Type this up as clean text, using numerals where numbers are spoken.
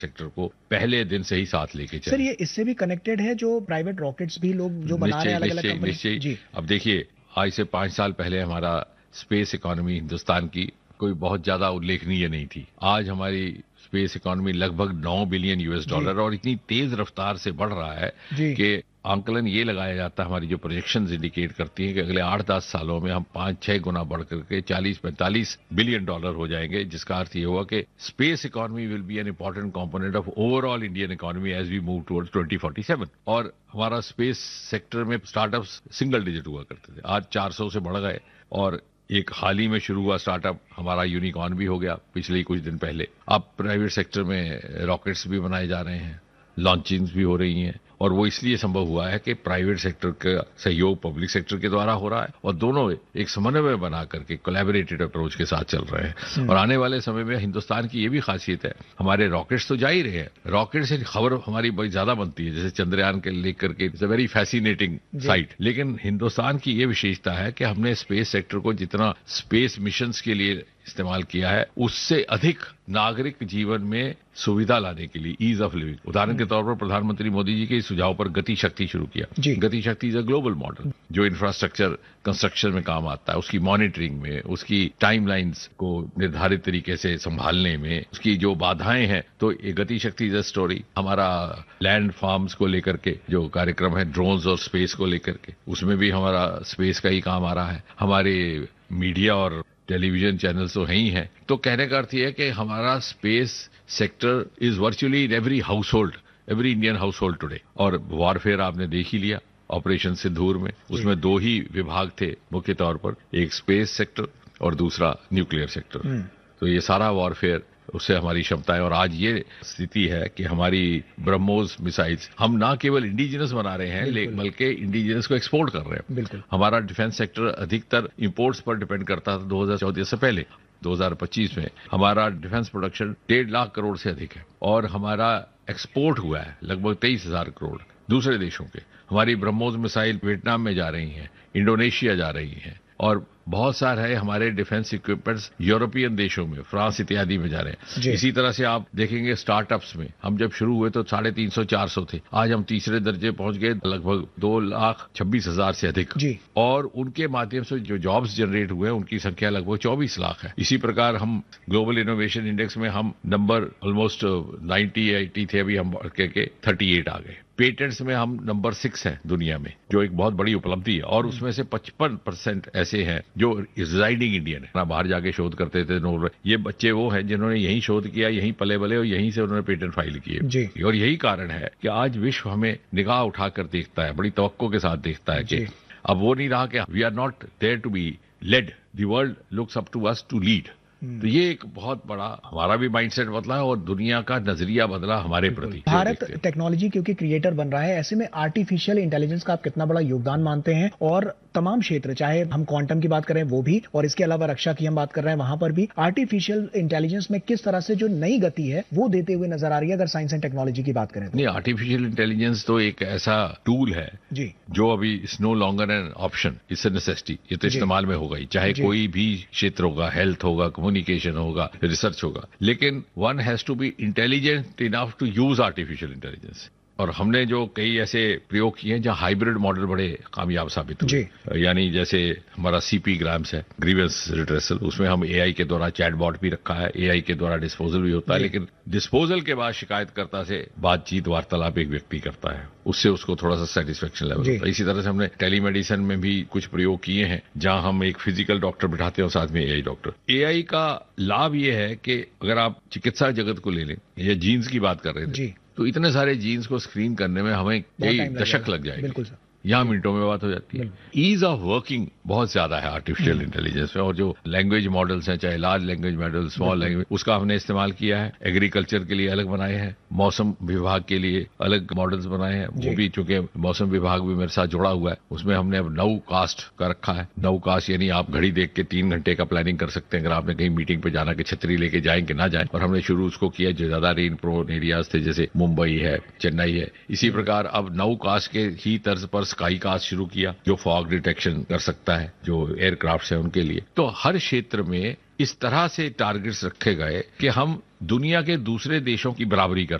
Sector को पहले दिन से ही साथ लेके चले। सर, ये इससे भी कनेक्टेड है जो प्राइवेट रॉकेट्स भी लोग जो बना रहे हैं अलग-अलग कंपनी? निश्चय। अब देखिए, आज से 5 साल पहले हमारा स्पेस इकोनॉमी हिंदुस्तान की कोई बहुत ज्यादा उल्लेखनीय नहीं थी। आज हमारी स्पेस इकोनॉमी लगभग 9 बिलियन यूएस डॉलर और इतनी तेज रफ्तार से बढ़ रहा है कि आंकलन ये लगाया जाता है, हमारी जो प्रोजेक्शंस इंडिकेट करती हैं कि अगले 8-10 सालों में हम 5-6 गुना बढ़ करके 40-45 बिलियन डॉलर हो जाएंगे, जिसका अर्थ ये हुआ कि space economy will be an important component of overall Indian economy as we move towards 2047। और हमारा स्पेस सेक्टर में स्टार्टअप्स सिंगल डिजिट हुआ करते थे, आज 400 से बढ़ गए। और एक हाल ही में शुरू हुआ स्टार्टअप हमारा यूनिकॉर्न भी हो गया पिछले ही कुछ दिन पहले। अब प्राइवेट सेक्टर में रॉकेट्स भी बनाए जा रहे हैं, लॉन्चिंग्स भी हो रही हैं, और वो इसलिए संभव हुआ है कि प्राइवेट सेक्टर का सहयोग पब्लिक सेक्टर के द्वारा हो रहा है और दोनों एक समन्वय बना करके कोलैबोरेटेड अप्रोच के साथ चल रहे हैं। और आने वाले समय में हिंदुस्तान की ये भी खासियत है, हमारे रॉकेट्स तो जा ही रहे हैं, रॉकेट से खबर हमारी बड़ी ज्यादा बनती है, जैसे चंद्रयान के लेकर के it's a very fascinating site. लेकिन हिंदुस्तान की ये विशेषता है कि हमने स्पेस सेक्टर को जितना स्पेस मिशंस के लिए इस्तेमाल किया है, उससे अधिक नागरिक जीवन में सुविधा लाने के लिए, ईज ऑफ लिविंग। उदाहरण के तौर पर प्रधानमंत्री मोदी जी के इस सुझाव पर गति शक्ति शुरू किया। गति शक्ति इज अ ग्लोबल मॉडल जो इंफ्रास्ट्रक्चर कंस्ट्रक्शन में काम आता है, उसकी मॉनिटरिंग में, उसकी टाइमलाइंस को निर्धारित तरीके से संभालने में, उसकी जो बाधाएं हैं। तो ये गति शक्ति इज अ स्टोरी। हमारा लैंड फार्म्स को लेकर के जो कार्यक्रम है, ड्रोन्स और स्पेस को लेकर के, उसमें भी हमारा स्पेस का ही काम आ रहा है। हमारे मीडिया और टेलीविजन चैनल्स तो है ही हैं। तो कहने का अर्थ यह है कि हमारा space sector is virtually in every house hold, every Indian house hold today. और वॉरफेयर आपने देख ही लिया, ऑपरेशन सिंदूर में उसमें 2 ही विभाग थे मुख्य तौर पर, एक स्पेस सेक्टर और दूसरा न्यूक्लियर सेक्टर। तो ये सारा वॉरफेयर, उससे हमारी क्षमता है। और आज ये स्थिति है कि हमारी ब्रह्मोस मिसाइल्स हम ना केवल इंडिजिनस बना रहे हैं, बल्कि इंडिजिनस को एक्सपोर्ट कर रहे हैं। हमारा डिफेंस सेक्टर अधिकतर इंपोर्ट्स पर डिपेंड करता था 2014 से पहले। 2025 में हमारा डिफेंस प्रोडक्शन 1.5 लाख करोड़ से अधिक है और हमारा एक्सपोर्ट हुआ है लगभग 23,000 करोड़ दूसरे देशों के। हमारी ब्रह्मोस मिसाइल वियतनाम में जा रही हैं, इंडोनेशिया जा रही हैं, और बहुत सारे हमारे डिफेंस इक्विपमेंट्स यूरोपियन देशों में, फ्रांस इत्यादि में जा रहे हैं। इसी तरह से आप देखेंगे स्टार्टअप्स में, हम जब शुरू हुए तो 350-400 थे, आज हम तीसरे दर्जे पहुंच गए, लगभग 2,26,000 से अधिक। और उनके माध्यम से जो जॉब्स जनरेट हुए उनकी संख्या लगभग 24 लाख है। इसी प्रकार हम ग्लोबल इनोवेशन इंडेक्स में हम नंबर ऑलमोस्ट 90-80 थे, अभी हम बढ़ के 38 आ गए। पेटेंट्स में हम नंबर 6 हैं दुनिया में, जो एक बहुत बड़ी उपलब्धि है। और उसमें से 55% ऐसे हैं जो रिजाइडिंग इंडियन है, बाहर जाके शोध करते थे। ये बच्चे वो हैं जिन्होंने यहीं शोध किया, यहीं पले बले और यहीं से उन्होंने पेटेंट फाइल किए। और यही कारण है कि आज विश्व हमें निगाह उठाकर देखता है, बड़ी तवक्को के साथ देखता है कि अब वो नहीं रहा कि we are not there to be lead, the world looks up to us to lead. तो ये एक बहुत बड़ा हमारा भी माइंडसेट बदला है और दुनिया का नजरिया बदला हमारे प्रति। भारत टेक्नोलॉजी क्योंकि क्रिएटर बन रहा है, ऐसे में आर्टिफिशियल इंटेलिजेंस का आप कितना बड़ा योगदान मानते हैं? और तमाम क्षेत्र, चाहे हम क्वांटम की बात करें वो भी, और इसके अलावा रक्षा की हम बात कर रहे हैं वहां पर भी, आर्टिफिशियल इंटेलिजेंस में किस तरह से जो नई गति है वो देते हुए नजर आ रही है अगर साइंस एंड टेक्नोलॉजी की बात करें तो? नहीं, आर्टिफिशियल इंटेलिजेंस तो एक ऐसा टूल है जो अभी is no longer an option, it's a necessity. ये तो इस्तेमाल में होगा ही, चाहे कोई भी क्षेत्र होगा, हेल्थ होगा, कम्युनिकेशन होगा, रिसर्च होगा। लेकिन one has to be intelligent enough to use artificial intelligence. और हमने जो कई ऐसे प्रयोग किए हैं जहां हाइब्रिड मॉडल बड़े कामयाब साबित हुए। यानी जैसे हमारा सीपी ग्राम्स है, ग्रीवेंस रिट्रेसल, उसमें हम एआई के द्वारा चैटबॉट भी रखा है, एआई के द्वारा डिस्पोजल भी होता है। लेकिन डिस्पोजल के बाद शिकायतकर्ता से बातचीत, वार्तालाप एक व्यक्ति करता है, उससे उसको थोड़ा सा सेटिस्फेक्शन लेवल होता है। इसी तरह से हमने टेलीमेडिसिन में भी कुछ प्रयोग किए हैं जहां हम एक फिजिकल डॉक्टर बिठाते हैं और साथ में एआई डॉक्टर। एआई का लाभ यह है कि अगर आप चिकित्सा जगत को ले लें, या जीन्स की बात कर रहे थे, तो इतने सारे जीन्स को स्क्रीन करने में हमें कई दशक लग जाएंगे। बिल्कुल सर, यहाँ मिनटों में बात हो जाती है। ईज ऑफ वर्किंग बहुत ज्यादा है आर्टिफिशियल इंटेलिजेंस में। और जो लैंग्वेज मॉडल्स हैं, चाहे large language model, small language, उसका हमने इस्तेमाल किया है। एग्रीकल्चर के लिए अलग बनाए हैं, मौसम विभाग के लिए अलग मॉडल्स बनाए हैं। वो भी चूंकि मौसम विभाग भी मेरे साथ जुड़ा हुआ है, उसमें हमने अब नौ कास्ट का रखा है। नौ कास्ट यानी आप घड़ी देख के 3 घंटे का प्लानिंग कर सकते हैं अगर आपने कहीं मीटिंग पे जाना, कि छतरी लेके जाएं कि ना जाएं। और हमने शुरू उसको किया जो ज्यादा रेन प्रोन एरियाज थे, जैसे मुंबई है, चेन्नई है। इसी प्रकार अब 9 कास्ट के ही तर्ज पर स्काई कास्ट शुरू किया, जो फॉग डिटेक्शन कर सकता है, जो एयरक्राफ्ट है उनके लिए। तो हर क्षेत्र में इस तरह से टारगेट्स रखे गए कि हम दुनिया के दूसरे देशों की बराबरी कर